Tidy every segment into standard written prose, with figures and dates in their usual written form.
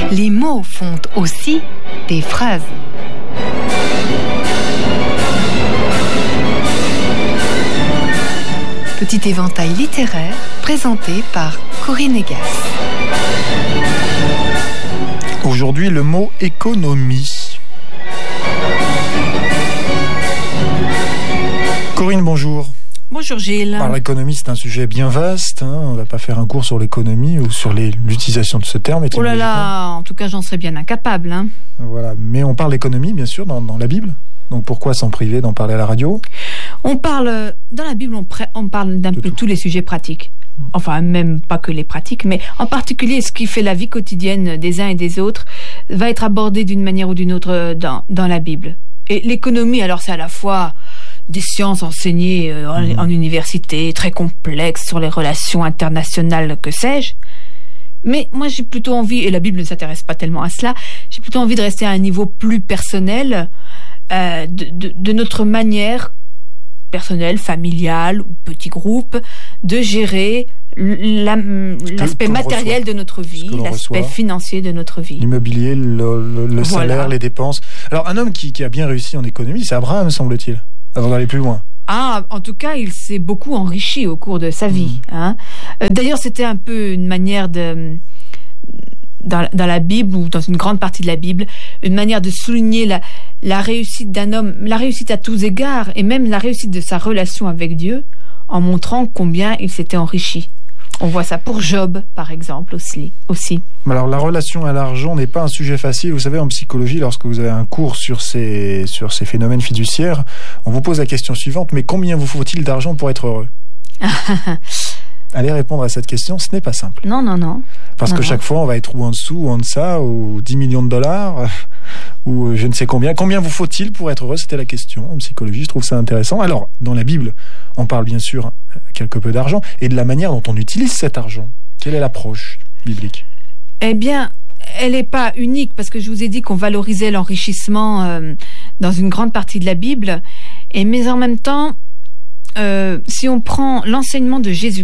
Les mots font aussi des phrases. Petit éventail littéraire présenté par Corinne Egas. Aujourd'hui, le mot économie. Corinne, bonjour. Bonjour Gilles. Alors, l'économie, c'est un sujet bien vaste. On ne va pas faire un cours sur l'économie ou sur l'utilisation de ce terme. Oh là là, en tout cas, j'en serais bien incapable. Voilà, mais on parle d'économie, bien sûr, dans la Bible. Donc pourquoi s'en priver d'en parler à la radio ? On parle, dans la Bible, on parle d'un peu tous les sujets pratiques. Enfin, même pas que les pratiques, mais en particulier ce qui fait la vie quotidienne des uns et des autres va être abordé d'une manière ou d'une autre dans la Bible. Et l'économie, alors c'est à la fois des sciences enseignées en université, très complexes sur les relations internationales, que sais-je. Mais moi j'ai plutôt envie, et la Bible ne s'intéresse pas tellement à cela, j'ai plutôt envie de rester à un niveau plus personnel de notre manière personnelle, familiale ou petit groupe de gérer l'aspect matériel de notre vie, l'aspect financier de notre vie. L'immobilier, le salaire, les dépenses. Alors un homme qui a bien réussi en économie, c'est Abraham, semble-t-il, avant d'aller plus loin. Ah, en tout cas, il s'est beaucoup enrichi au cours de sa vie. D'ailleurs, c'était un peu une manière dans la Bible, ou dans une grande partie de la Bible, une manière de souligner la réussite d'un homme, la réussite à tous égards, et même la réussite de sa relation avec Dieu, en montrant combien il s'était enrichi. On voit ça pour Job, par exemple, aussi. Alors, la relation à l'argent n'est pas un sujet facile. Vous savez, en psychologie, lorsque vous avez un cours sur ces phénomènes fiduciaires, on vous pose la question suivante, mais combien vous faut-il d'argent pour être heureux ? Allez répondre à cette question, ce n'est pas simple. Non. Parce que chaque fois, on va être ou en dessous, ou en deçà, ou 10 millions de dollars, ou je ne sais combien. Combien vous faut-il pour être heureux ? C'était la question en psychologie, je trouve ça intéressant. Alors, dans la Bible, on parle bien sûr quelque peu d'argent, et de la manière dont on utilise cet argent. Quelle est l'approche biblique ? Eh bien, elle n'est pas unique, parce que je vous ai dit qu'on valorisait l'enrichissement dans une grande partie de la Bible, mais en même temps, si on prend l'enseignement de Jésus,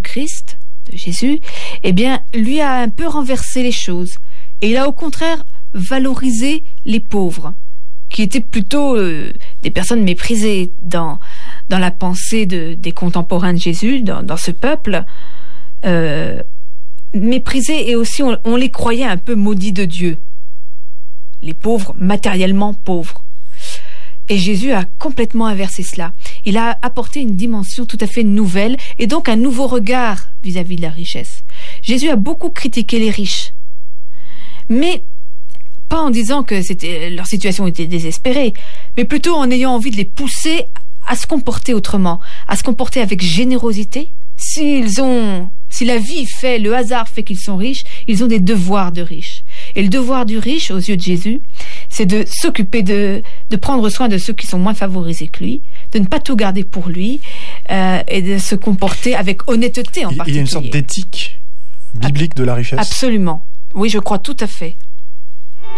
eh bien, lui a un peu renversé les choses. Et il a au contraire valorisé les pauvres, qui étaient plutôt des personnes méprisées dans la pensée des contemporains de Jésus, dans ce peuple. Méprisés, et aussi on les croyait un peu maudits de Dieu. Les pauvres, matériellement pauvres. Et Jésus a complètement inversé cela. Il a apporté une dimension tout à fait nouvelle, et donc un nouveau regard vis-à-vis de la richesse. Jésus a beaucoup critiqué les riches, mais pas en disant que leur situation était désespérée, mais plutôt en ayant envie de les pousser à se comporter autrement, à se comporter avec générosité. Si la vie fait, le hasard fait qu'ils sont riches, ils ont des devoirs de riches. Et le devoir du riche, aux yeux de Jésus, c'est de s'occuper de prendre soin de ceux qui sont moins favorisés que lui, de ne pas tout garder pour lui, et de se comporter avec honnêteté en particulier. Il y a une sorte d'éthique biblique de la richesse. Absolument. Oui, je crois tout à fait.